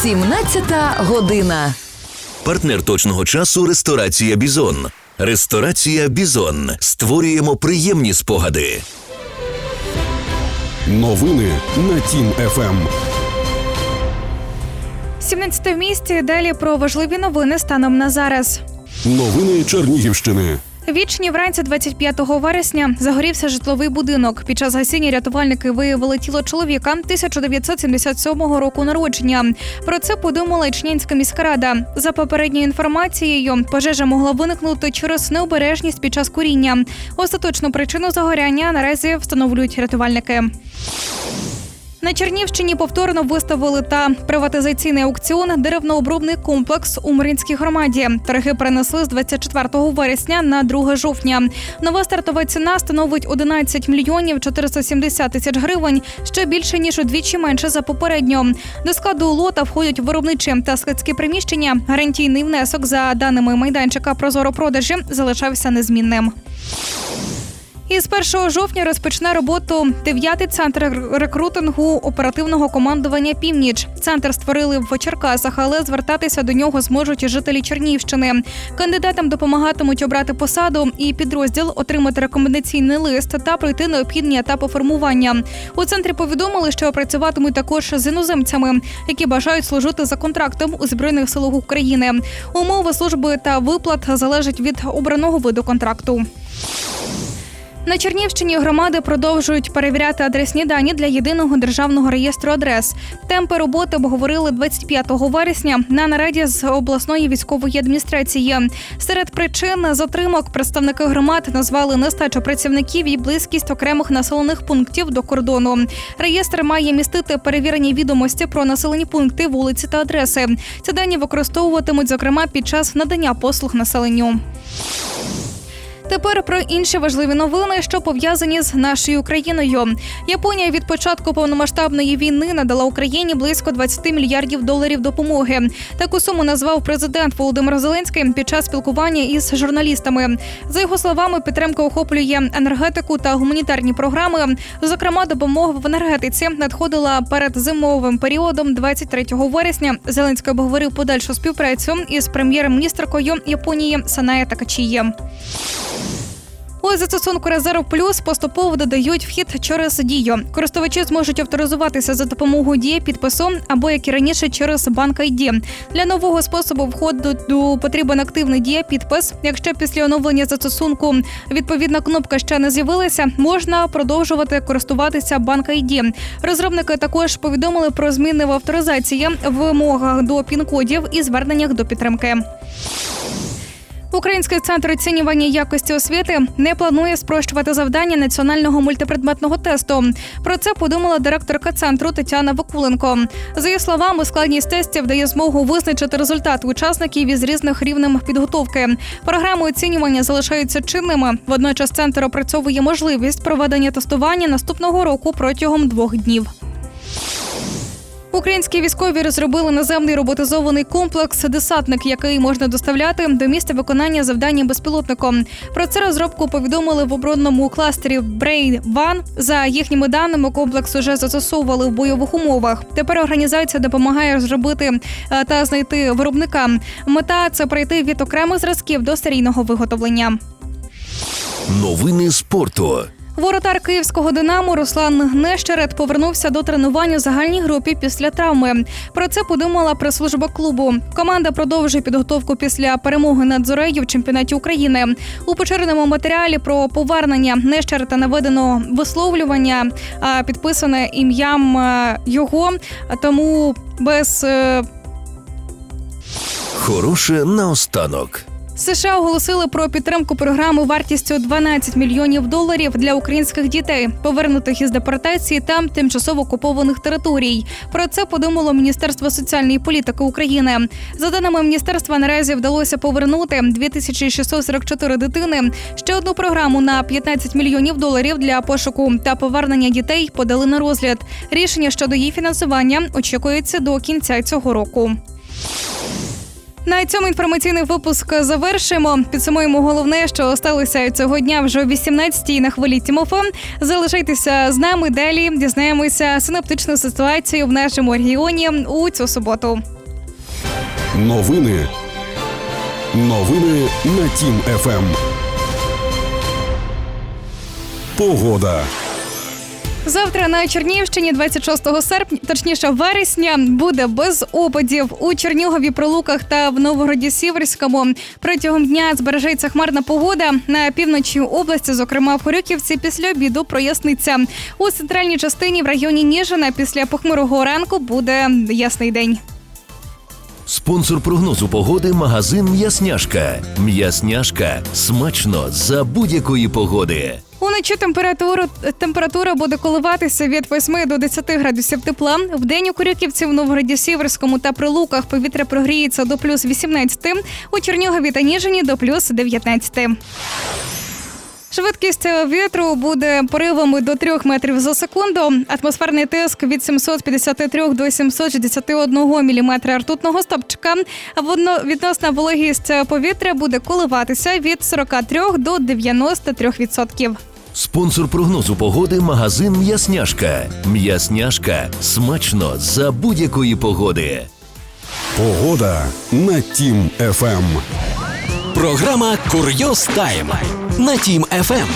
17 година. Партнер точного часу – ресторація «Бізон». Ресторація «Бізон». Створюємо приємні спогади. Новини на Тім ФМ. 17 в місті. Далі про важливі новини станом на зараз. Новини Чернігівщини. Вічні вранці 25 вересня загорівся житловий будинок. Під час гасіння рятувальники виявили тіло чоловіка 1977 року народження. Про це повідомила Ічнянська міська рада. За попередньою інформацією, пожежа могла виникнути через необережність під час куріння. Остаточну причину загоряння наразі встановлюють рятувальники. На Чернігівщині повторно виставили та приватизаційний аукціон «Деревнообробний комплекс» у Мар'їнській громаді. Торги перенесли з 24 вересня на 2 жовтня. Нова стартова ціна становить 11 мільйонів 470 тисяч гривень, що більше, ніж удвічі менше за попередньо. До складу лота входять виробничі та складські приміщення. Гарантійний внесок, за даними майданчика «Прозоро-продажі», залишався незмінним. Із 1 жовтня розпочне роботу 9-й центр рекрутингу оперативного командування «Північ». Центр створили в Черкасах, але звертатися до нього зможуть і жителі Чернігівщини. Кандидатам допомагатимуть обрати посаду і підрозділ, отримати рекомендаційний лист та пройти необхідні етапи формування. У центрі повідомили, що працюватимуть також з іноземцями, які бажають служити за контрактом у Збройних силах України. Умови служби та виплат залежать від обраного виду контракту. На Чернігівщині громади продовжують перевіряти адресні дані для єдиного державного реєстру адрес. Темпи роботи обговорили 25 вересня на нараді з обласної військової адміністрації. Серед причин затримок представники громад назвали нестачу працівників і близькість окремих населених пунктів до кордону. Реєстр має містити перевірені відомості про населені пункти, вулиці та адреси. Ці дані використовуватимуть, зокрема, під час надання послуг населенню. Тепер про інші важливі новини, що пов'язані з нашою країною. Японія від початку повномасштабної війни надала Україні близько 20 мільярдів доларів допомоги. Таку суму назвав президент Володимир Зеленський під час спілкування із журналістами. За його словами, підтримка охоплює енергетику та гуманітарні програми. Зокрема, допомога в енергетиці надходила перед зимовим періодом 23 вересня. Зеленський обговорив подальшу співпрацю із прем'єр-міністркою Японії Санае Такачі. У застосунку «Резерв Плюс» поступово додають вхід через Дію. Користувачі зможуть авторизуватися за допомогою Дія-підпису або, як і раніше, через Банк ID. Для нового способу входу потрібен активний Дія-підпис. Якщо після оновлення застосунку відповідна кнопка ще не з'явилася, можна продовжувати користуватися Банк ID. Розробники також повідомили про зміни в авторизації, вимогах до пін-кодів і зверненнях до підтримки. Український центр оцінювання якості освіти не планує спрощувати завдання національного мультипредметного тесту. Про це подумала директорка центру Тетяна Вакуленко. За її словами, складність тестів дає змогу визначити результати учасників із різних рівнем підготовки. Програми оцінювання залишаються чинними. Водночас центр опрацьовує можливість проведення тестування наступного року протягом 2 днів. Українські військові розробили наземний роботизований комплекс «Десантник», який можна доставляти до місця виконання завдання безпілотником. Про це розробку повідомили в оборонному кластері «Брейн-1». За їхніми даними, комплекс уже застосовували в бойових умовах. Тепер організація допомагає розробити та знайти виробника. Мета – це перейти від окремих зразків до серійного виготовлення. Новини спорту. Воротар київського «Динамо» Руслан Нещерет повернувся до тренувань у загальній групі після травми. Про це повідомила прес-служба клубу. Команда продовжує підготовку після перемоги над «Зорею» в чемпіонаті України. У поширеному матеріалі про повернення Нещерета наведено висловлювання, підписане ім'ям його, тому без... Хороше наостанок. США оголосили про підтримку програми вартістю 12 мільйонів доларів для українських дітей, повернутих із депортації та тимчасово окупованих територій. Про це подумало Міністерство соціальної політики України. За даними міністерства, наразі вдалося повернути 2644 дитини. Ще одну програму на 15 мільйонів доларів для пошуку та повернення дітей подали на розгляд. Рішення щодо її фінансування очікується до кінця цього року. На цьому інформаційний випуск завершимо. Підсумуємо головне, що сталося цього дня вже о 18-й на хвилі Тім ФМ. Залишайтеся з нами, далі дізнаємося синоптичну ситуацію в нашому регіоні у цю суботу. Новини на Тім ФМ. Погода. Завтра на Чернігівщині 26 серпня, точніше вересня, буде без опадів. У Чернігові, Прилуках та в Новгороді-Сіверському протягом дня збережеться хмарна погода. На півночі області, зокрема в Хорюківці, після обіду проясниться. У центральній частині в районі Ніжина після похмурого ранку буде ясний день. Спонсор прогнозу погоди – магазин «М'ясняшка». «М'ясняшка» – смачно за будь-якої погоди. Уночі температура буде коливатися від 8 до 10 градусів тепла. Вдень у Корюківці, в Новгороді-Сіверському та Прилуках повітря прогріється до плюс 18, у Чернігові та Ніжині до плюс 19. Швидкість вітру буде поривами до 3 метрів за секунду. Атмосферний тиск від 753 до 761 міліметра ртутного стовпчика. Відносна вологість повітря буде коливатися від 43 до 93%. Спонсор прогнозу погоди – магазин «М'ясняшка». «М'ясняшка» – смачно за будь-якої погоди. Погода на Тім ФМ. Програма «Курйоз Тайм» на Тім ФМ.